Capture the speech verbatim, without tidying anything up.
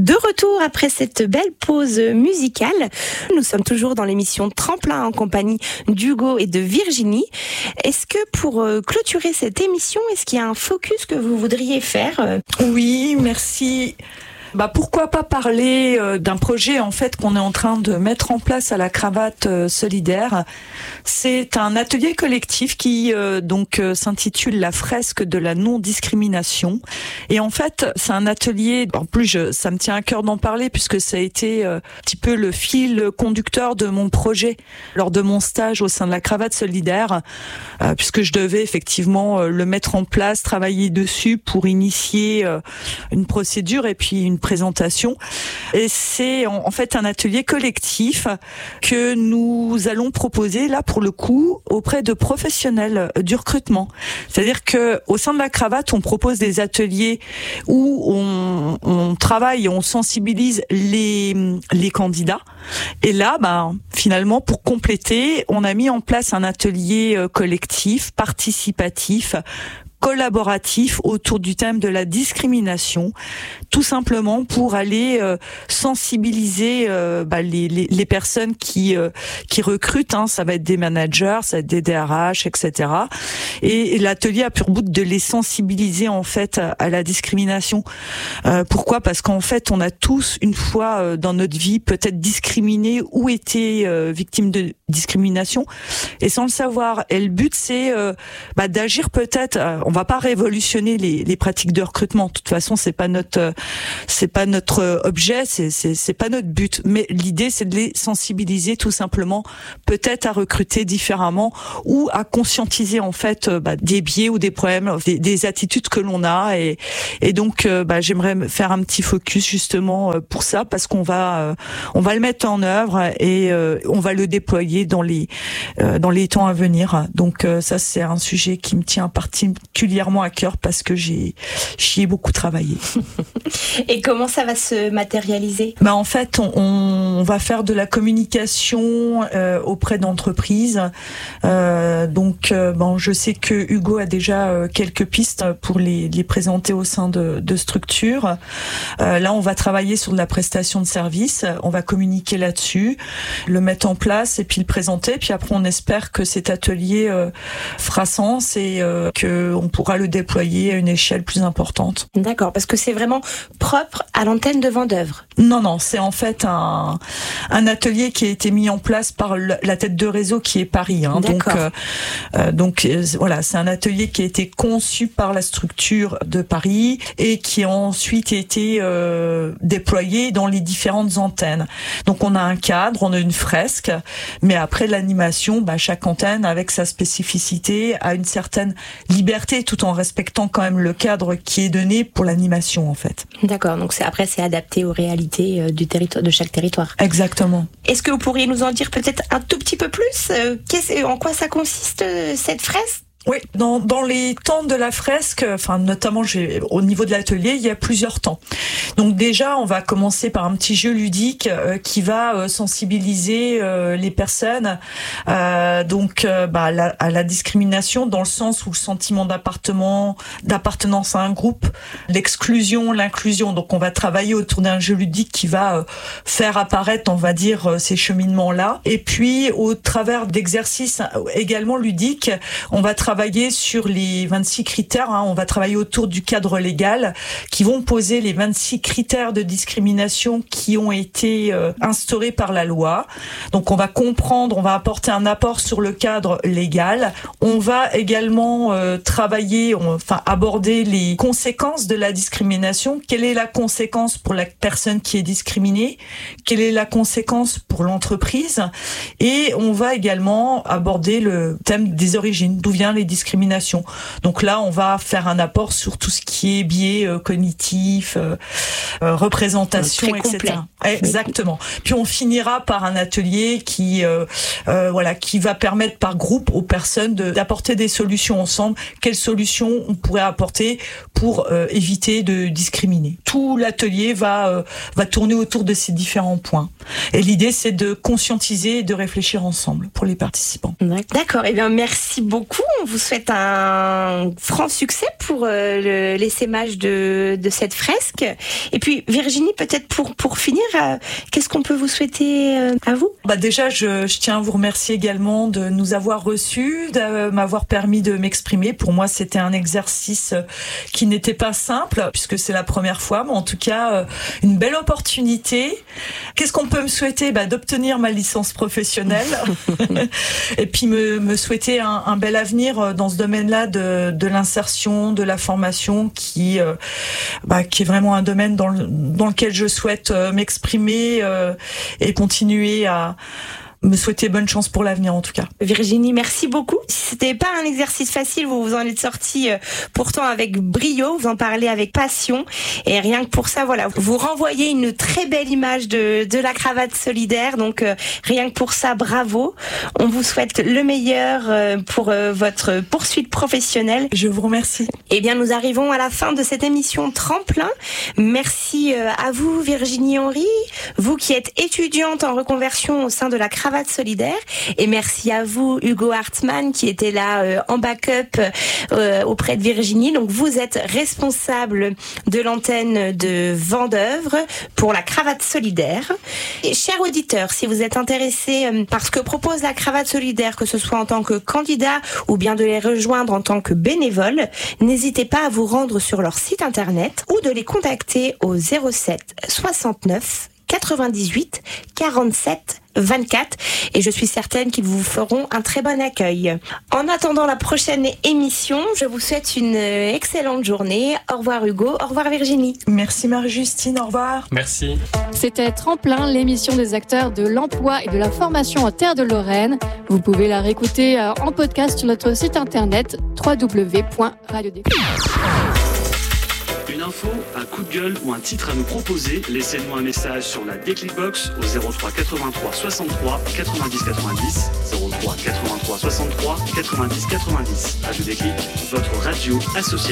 De retour après cette belle pause musicale, nous sommes toujours dans l'émission Tremplin en compagnie d'Hugo et de Virginie. Est-ce que pour clôturer cette émission, est-ce qu'il y a un focus que vous voudriez faire ? Oui, merci. Bah pourquoi pas parler euh, d'un projet en fait qu'on est en train de mettre en place à la Cravate euh, solidaire. C'est un atelier collectif qui euh, donc euh, s'intitule La fresque de la non-discrimination. Et en fait, c'est un atelier. En plus, je, ça me tient à cœur d'en parler puisque ça a été euh, un petit peu le fil conducteur de mon projet lors de mon stage au sein de la Cravate solidaire, euh, puisque je devais effectivement euh, le mettre en place, travailler dessus pour initier euh, une procédure et puis une présentation. Et c'est en, en fait un atelier collectif que nous allons proposer là pour le coup auprès de professionnels du recrutement. C'est-à-dire que au sein de la Cravate, on propose des ateliers où on, on travaille, on sensibilise les les candidats. Et là, ben finalement pour compléter, on a mis en place un atelier collectif, participatif, collaboratif autour du thème de la discrimination, tout simplement pour aller euh, sensibiliser euh, bah, les, les, les personnes qui euh, qui recrutent. Hein, ça va être des managers, ça va être des D R H, et cetera. Et, et l'atelier a pour but de les sensibiliser en fait à, à la discrimination. Euh, pourquoi ? Parce qu'en fait, on a tous une fois euh, dans notre vie peut-être discriminé ou été euh, victime de discrimination, et sans le savoir. Et le but, c'est euh, bah, d'agir peut-être. Euh, on va pas révolutionner les, les pratiques de recrutement. De toute façon, c'est pas notre, c'est pas notre objet, c'est, c'est, c'est pas notre but. Mais l'idée, c'est de les sensibiliser tout simplement, peut-être à recruter différemment ou à conscientiser en fait bah, des biais ou des problèmes, des, des attitudes que l'on a. Et, et donc, euh, bah, j'aimerais faire un petit focus justement pour ça parce qu'on va, euh, on va le mettre en œuvre et euh, on va le déployer dans les, euh, dans les temps à venir. Donc euh, ça, c'est un sujet qui me tient particulièrement à cœur parce que j'ai j'y ai beaucoup travaillé. Et comment ça va se matérialiser ? Bah en fait, on, on va faire de la communication euh, auprès d'entreprises. Euh, donc, euh, bon, je sais que Hugo a déjà euh, quelques pistes pour les, les présenter au sein de, de structures. Euh, là, on va travailler sur de la prestation de services. On va communiquer là-dessus, le mettre en place et puis le présenter. Puis après, on espère que cet atelier euh, fera sens et euh, que on pourra le déployer à une échelle plus importante. D'accord, parce que c'est vraiment propre à l'antenne de Vendeuvre. Non, non, c'est en fait un, un atelier qui a été mis en place par le, la tête de réseau qui est Paris. Hein. Donc, euh, euh, donc euh, voilà, c'est un atelier qui a été conçu par la structure de Paris et qui a ensuite été euh, déployé dans les différentes antennes. Donc on a un cadre, on a une fresque, mais après l'animation, bah, chaque antenne avec sa spécificité a une certaine liberté tout en respectant quand même le cadre qui est donné pour l'animation en fait. D'accord, donc c'est, après c'est adapté aux réalités du territoire, de chaque territoire. Exactement. Est-ce que vous pourriez nous en dire peut-être un tout petit peu plus ? Qu'est-ce, en quoi ça consiste cette fresque ? Oui, dans, dans les temps de la fresque, enfin notamment j'ai, au niveau de l'atelier, il y a plusieurs temps. Donc déjà, on va commencer par un petit jeu ludique euh, qui va euh, sensibiliser euh, les personnes euh, donc euh, bah, à, la, à la discrimination dans le sens où le sentiment d'appartement, d'appartenance à un groupe, l'exclusion, l'inclusion. Donc on va travailler autour d'un jeu ludique qui va euh, faire apparaître, on va dire, euh, ces cheminements-là. Et puis au travers d'exercices également ludiques, on va travailler travailler sur les vingt-six critères, hein, on va travailler autour du cadre légal qui vont poser les vingt-six critères de discrimination qui ont été euh, instaurés par la loi. Donc on va comprendre, on va apporter un apport sur le cadre légal. On va également euh, travailler, on, enfin aborder les conséquences de la discrimination. Quelle est la conséquence pour la personne qui est discriminée ? Quelle est la conséquence pour l'entreprise ? Et on va également aborder le thème des origines, d'où vient les discriminations. Donc là, on va faire un apport sur tout ce qui est biais euh, cognitif, euh, euh, représentation, Très et cetera. Exactement. Puis on finira par un atelier qui, euh, euh, voilà, qui va permettre par groupe aux personnes de, d'apporter des solutions ensemble. Quelles solutions on pourrait apporter pour euh, éviter de discriminer. Tout l'atelier va euh, va tourner autour de ces différents points. Et l'idée, c'est de conscientiser et de réfléchir ensemble pour les participants. D'accord. Eh bien, merci beaucoup. On vous souhaite un franc succès pour euh, le, l'essaimage de, de cette fresque. Et puis Virginie, peut-être pour, pour finir, euh, qu'est-ce qu'on peut vous souhaiter euh, à vous ? Bah déjà, je, je tiens à vous remercier également de nous avoir reçus, de m'avoir permis de m'exprimer. Pour moi, c'était un exercice qui n'était pas simple, puisque c'est la première fois, mais en tout cas, une belle opportunité. Qu'est-ce qu'on peut me souhaiter ? Bah, d'obtenir ma licence professionnelle et puis me, me souhaiter un, un bel avenir dans ce domaine-là de, de l'insertion, de la formation, qui, euh, bah, qui est vraiment un domaine dans, le, dans lequel je souhaite euh, m'exprimer euh, et continuer à me souhaiter bonne chance pour l'avenir en tout cas. Virginie, merci beaucoup. C'était pas un exercice facile, vous vous en êtes sorti euh, pourtant avec brio, vous en parlez avec passion et rien que pour ça, voilà, vous renvoyez une très belle image de, de la cravate solidaire, donc euh, rien que pour ça, bravo. On vous souhaite le meilleur euh, pour euh, votre poursuite professionnelle. Je vous remercie. Eh bien, nous arrivons à la fin de cette émission Tremplin. Merci euh, à vous Virginie Henry, vous qui êtes étudiante en reconversion au sein de la cravate solidaire, et merci à vous Hugo Hartmann qui était là euh, en backup euh, auprès de Virginie. Donc vous êtes responsable de l'antenne de Vendeuvre pour la cravate solidaire. Et chers auditeurs, si vous êtes intéressés euh, par ce que propose la cravate solidaire, que ce soit en tant que candidat ou bien de les rejoindre en tant que bénévole, n'hésitez pas à vous rendre sur leur site internet ou de les contacter au zéro sept soixante-neuf quatre-vingt-dix-huit quarante-sept vingt-quatre et je suis certaine qu'ils vous feront un très bon accueil. En attendant la prochaine émission, je vous souhaite une excellente journée. Au revoir Hugo, au revoir Virginie. Merci Marie-Justine, au revoir. Merci. C'était Tremplin, l'émission des acteurs de l'emploi et de la formation en Terre de Lorraine. Vous pouvez la réécouter en podcast sur notre site internet w w w point radio déclic. Une info, un coup de gueule ou un titre à nous proposer, laissez-nous un message sur la Déclic Box au zéro trois quatre-vingt-trois soixante-trois quatre-vingt-dix quatre-vingt-dix, zéro trois quatre-vingt-trois soixante-trois quatre-vingt-dix quatre-vingt-dix. Radio Déclic, votre radio associée.